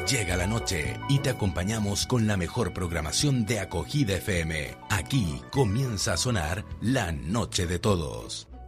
Llega la noche y te acompañamos con la mejor programación de Acogida FM. Aquí comienza a sonar La Noche de Todos.